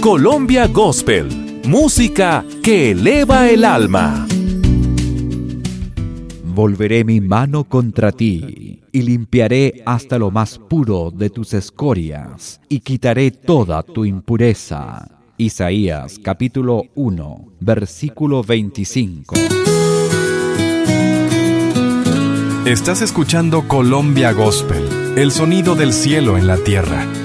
Colombia Gospel, música que eleva el alma. Volveré mi mano contra ti, y limpiaré hasta lo más puro de tus escorias, y quitaré toda tu impureza. Isaías capítulo 1, versículo 25. Estás escuchando Colombia Gospel, el sonido del cielo en la tierra.